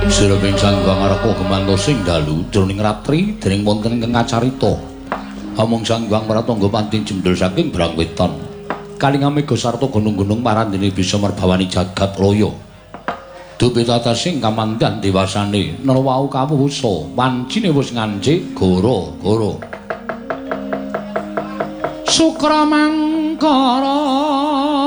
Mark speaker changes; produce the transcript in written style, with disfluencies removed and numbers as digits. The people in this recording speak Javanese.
Speaker 1: Sireping Sanghyang Araka gemantos sing dalu jroning ratri dening wonten ingkang ngacarita. Amung Sanghyang Pratangga panting jembul saking Brang Wetan. Kalinga mega sarta gunung-gunung marandene bisa merbawani jagat raya. Dupitata sing kamandan dewasane nerwau kawusa wancine wis ngancik gara-gara Sukramangkara